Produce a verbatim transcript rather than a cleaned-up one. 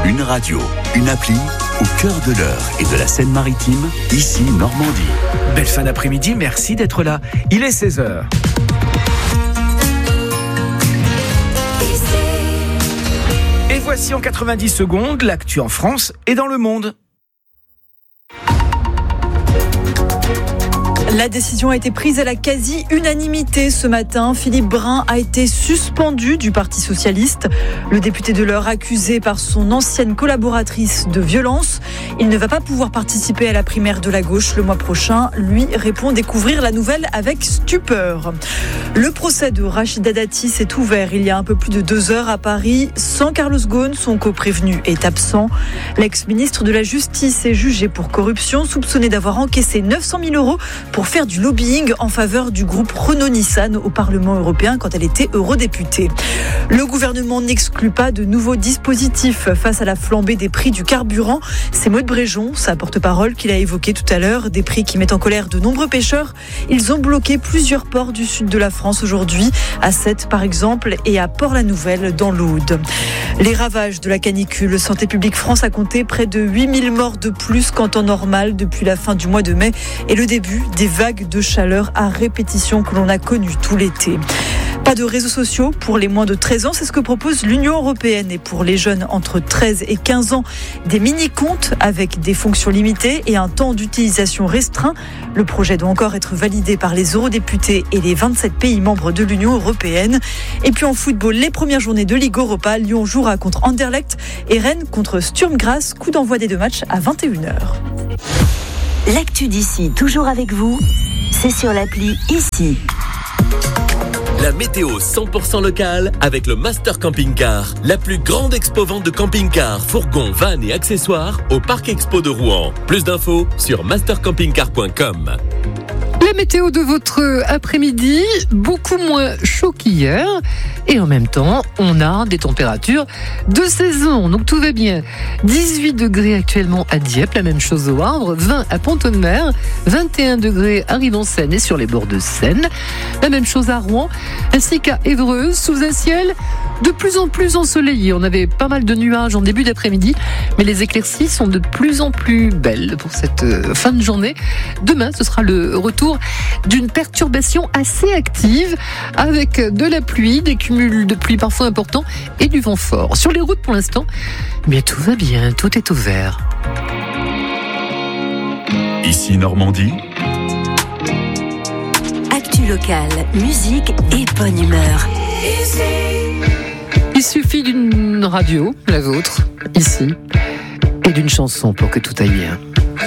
Une radio, une appli, au cœur de l'Eure et de la Seine-Maritime, ici Normandie. Belle fin d'après-midi, merci d'être là. Il est seize heures. Et voici en quatre-vingt-dix secondes l'actu en France et dans le monde. La décision a été prise à la quasi-unanimité ce matin. Philippe Brun a été suspendu du Parti socialiste. Le député de l'Eure, accusé par son ancienne collaboratrice de violence, il ne va pas pouvoir participer à la primaire de la gauche le mois prochain. Lui répond découvrir la nouvelle avec stupeur. Le procès de Rachida Dati s'est ouvert il y a un peu plus de deux heures à Paris. Sans Carlos Ghosn, son co-prévenu est absent. L'ex-ministre de la Justice est jugé pour corruption, soupçonné d'avoir encaissé neuf cent mille euros pour faire du lobbying en faveur du groupe Renault-Nissan au Parlement européen quand elle était eurodéputée. Le gouvernement n'exclut pas de nouveaux dispositifs face à la flambée des prix du carburant. C'est Maud Bréjon, sa porte-parole, qui l'a évoqué tout à l'heure. Des prix qui mettent en colère de nombreux pêcheurs. Ils ont bloqué plusieurs ports du sud de la France aujourd'hui, à Sète par exemple et à Port-la-Nouvelle dans l'Aude. Les ravages de la canicule. Santé publique France a compté près de huit mille morts de plus qu'en temps normal depuis la fin du mois de mai et le début des vagues de chaleur à répétition que l'on a connues tout l'été. Pas de réseaux sociaux pour les moins de treize ans, c'est ce que propose l'Union européenne. Et pour les jeunes entre treize et quinze ans, des mini-comptes avec des fonctions limitées et un temps d'utilisation restreint. Le projet doit encore être validé par les eurodéputés et les vingt-sept pays membres de l'Union européenne. Et puis en football, les premières journées de Ligue Europa, Lyon jouera contre Anderlecht et Rennes contre Sturm Graz. Coup d'envoi des deux matchs à vingt et une heures. L'actu d'ici, toujours avec vous, c'est sur l'appli Ici. La météo cent pour cent locale avec le Master Camping Car, la plus grande expo-vente de camping-cars, fourgons, vannes et accessoires au Parc Expo de Rouen. Plus d'infos sur master camping car point com. La météo de votre après-midi, beaucoup moins chaud qu'hier. Et en même temps, on a des températures de saison. Donc tout va bien. dix-huit degrés actuellement à Dieppe, la même chose au Havre. vingt à Pont-de-Mer. vingt et un degrés à Rive-en-Seine et sur les bords de Seine. La même chose à Rouen, ainsi qu'à Évreux, sous un ciel de plus en plus ensoleillé. On avait pas mal de nuages en début d'après-midi, mais les éclaircies sont de plus en plus belles pour cette fin de journée. Demain, ce sera le retour d'une perturbation assez active avec de la pluie, des cumuls de pluie parfois importants et du vent fort. Sur les routes pour l'instant, mais tout va bien, tout est au vert. Ici Normandie. Actu locale, musique et bonne humeur. Il suffit d'une radio, la vôtre, ici, et d'une chanson pour que tout aille bien.